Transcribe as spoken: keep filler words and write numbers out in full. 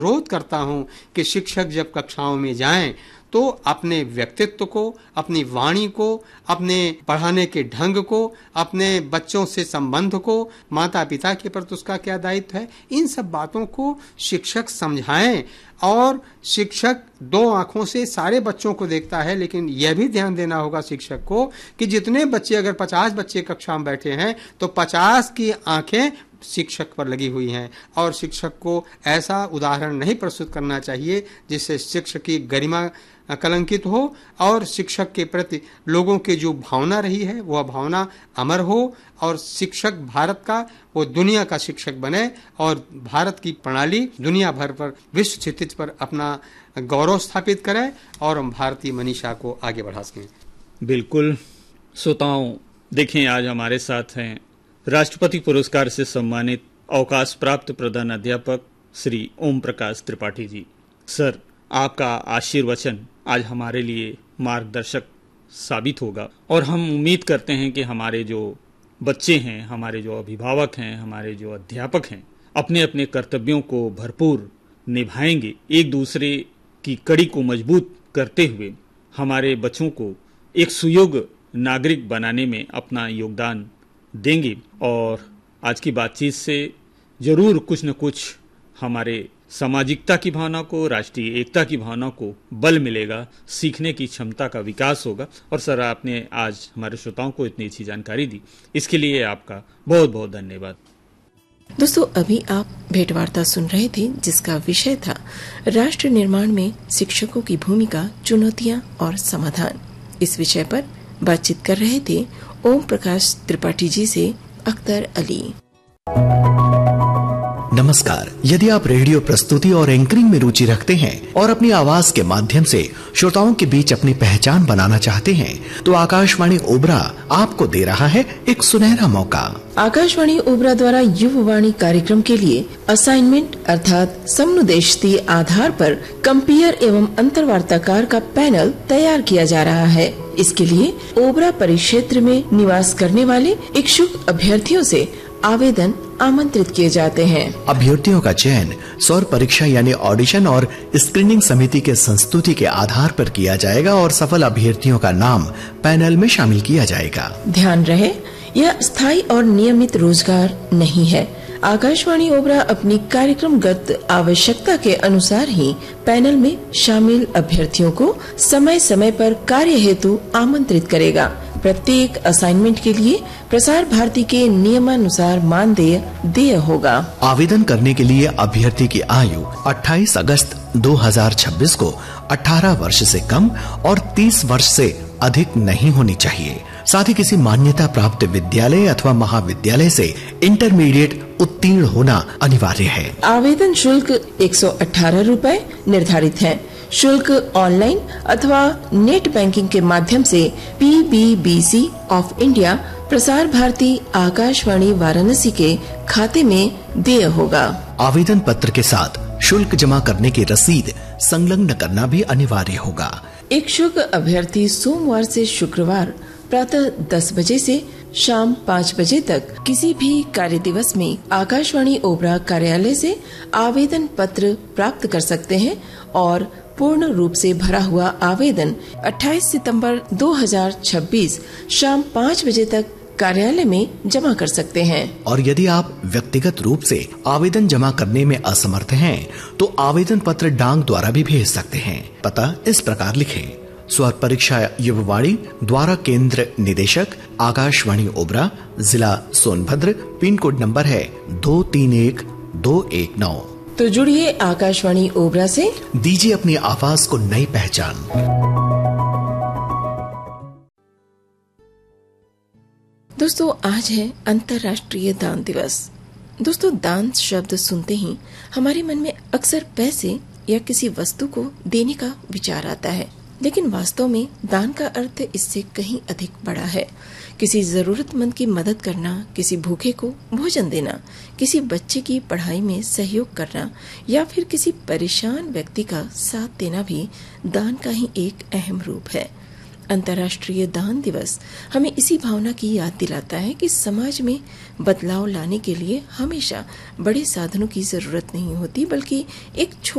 अनुरोध करता हूं कि शिक्षक जब कक्षाओं में जाएं तो अपने व्यक्तित्व को, अपनी वाणी को, अपने पढ़ाने के ढंग को, अपने बच्चों से संबंध को, माता पिता के प्रति उसका क्या दायित्व है, इन सब बातों को शिक्षक समझाएं। और शिक्षक दो आंखों से सारे बच्चों को देखता है, लेकिन यह भी ध्यान देना होगा शिक्षक को कि जितने बच्चे, अगर पचास बच्चे कक्षा में बैठे हैं तो पचास की आंखें शिक्षक पर लगी हुई हैं, और शिक्षक को ऐसा उदाहरण नहीं प्रस्तुत करना चाहिए जिससे शिक्षक की गरिमा कलंकित हो और शिक्षक के प्रति लोगों की जो भावना रही है वह भावना अमर हो, और शिक्षक भारत का, वो दुनिया का शिक्षक बने और भारत की प्रणाली दुनिया भर पर, विश्व क्षितिज पर अपना गौरव स्थापित करे और हम भारतीय मनीषा को आगे बढ़ा सकें। बिल्कुल। श्रोताओं, देखें आज हमारे साथ हैं राष्ट्रपति पुरस्कार से सम्मानित अवकाश प्राप्त प्रधान अध्यापक श्री ओम प्रकाश त्रिपाठी जी। सर, आपका आशीर्वचन आज हमारे लिए मार्गदर्शक साबित होगा, और हम उम्मीद करते हैं कि हमारे जो बच्चे हैं, हमारे जो अभिभावक हैं, हमारे जो अध्यापक हैं, अपने अपने कर्तव्यों को भरपूर निभाएंगे, एक दूसरे की कड़ी को मजबूत करते हुए हमारे बच्चों को एक सुयोग्य नागरिक बनाने में अपना योगदान देंगे। और आज की बातचीत से जरूर कुछ न कुछ हमारे सामाजिकता की भावना को, राष्ट्रीय एकता की भावना को बल मिलेगा, सीखने की क्षमता का विकास होगा। और सर, आपने आज हमारे श्रोताओं को इतनी अच्छी जानकारी दी, इसके लिए आपका बहुत बहुत धन्यवाद। दोस्तों, अभी आप भेंटवार्ता सुन रहे थे जिसका विषय था राष्ट्र निर्माण में शिक्षकों की भूमिका, चुनौतियां और समाधान। इस विषय पर बातचीत कर रहे थे ओम प्रकाश त्रिपाठी जी से अख्तर अली। नमस्कार। यदि आप रेडियो प्रस्तुति और एंकरिंग में रुचि रखते हैं और अपनी आवाज के माध्यम से श्रोताओं के बीच अपनी पहचान बनाना चाहते हैं, तो आकाशवाणी ओबरा आपको दे रहा है एक सुनहरा मौका। आकाशवाणी ओबरा द्वारा युववाणी कार्यक्रम के लिए असाइनमेंट अर्थात समनुदेशित आधार पर कंपेयर एवं अंतर्वार्ताकार का पैनल तैयार किया जा रहा है। इसके लिए ओबरा परिक्षेत्र में निवास करने वाले इच्छुक अभ्यर्थियों से आवेदन आमंत्रित किए जाते हैं। अभ्यर्थियों का चयन स्वर परीक्षा यानी ऑडिशन और स्क्रीनिंग समिति के संस्तुति के आधार पर किया जाएगा और सफल अभ्यर्थियों का नाम पैनल में शामिल किया जाएगा। ध्यान रहे, यह स्थायी और नियमित रोजगार नहीं है। आकाशवाणी ओबरा अपनी कार्यक्रमगत आवश्यकता के अनुसार ही पैनल में शामिल अभ्यर्थियों को समय समय पर कार्य हेतु आमंत्रित करेगा। प्रत्येक असाइनमेंट के लिए प्रसार भारती के नियमानुसार मानदेय देय होगा। आवेदन करने के लिए अभ्यर्थी की आयु अट्ठाईस अगस्त दो हज़ार छब्बीस को अठारह वर्ष से कम और तीस वर्ष से अधिक नहीं होनी चाहिए। साथ ही किसी मान्यता प्राप्त विद्यालय अथवा महाविद्यालय से इंटरमीडिएट उत्तीर्ण होना अनिवार्य है। आवेदन शुल्क एक सौ अठारह रूपए निर्धारित है। शुल्क ऑनलाइन अथवा नेट बैंकिंग के माध्यम से P B B C of India Prasar Bharati Akashvani Varanasi के खाते में देय होगा। आवेदन पत्र के साथ शुल्क जमा करने की रसीद संलग्न करना भी अनिवार्य होगा। इच्छुक अभ्यर्थी सोमवार से शुक्रवार प्रातः दस बजे से शाम पाँच बजे तक किसी भी कार्य दिवस में आकाशवाणी ओबरा कार्यालय से आवेदन पत्र प्राप्त कर सकते हैं और पूर्ण रूप से भरा हुआ आवेदन अट्ठाईस सितंबर दो हज़ार छब्बीस शाम पाँच बजे तक कार्यालय में जमा कर सकते हैं। और यदि आप व्यक्तिगत रूप से आवेदन जमा करने में असमर्थ हैं, तो आवेदन पत्र डाक द्वारा भी भेज सकते हैं। पता इस प्रकार लिखें: स्वर परीक्षा युववाणी द्वारा केंद्र निदेशक आकाशवाणी ओबरा, जिला सोनभद्र, पिन कोड नंबर है दो तीन एक दो एक नौ। तो जुड़िए आकाशवाणी ओबरा से, दीजिए अपनी आवाज को नई पहचान। दोस्तों, आज है अंतर्राष्ट्रीय दान दिवस। दोस्तों, दान शब्द सुनते ही हमारे मन में अक्सर पैसे या किसी वस्तु को देने का विचार आता है, लेकिन वास्तव में दान का अर्थ इससे कहीं अधिक बड़ा है। किसी जरूरतमंद की मदद करना, किसी भूखे को भोजन देना, किसी बच्चे की पढ़ाई में सहयोग करना या फिर किसी परेशान व्यक्ति का साथ देना भी दान का ही एक अहम रूप है। अंतर्राष्ट्रीय दान दिवस हमें इसी भावना की याद दिलाता है कि समाज में बदलाव लाने के लिए हमेशा बड़े साधनों की जरूरत नहीं होती, बल्कि एक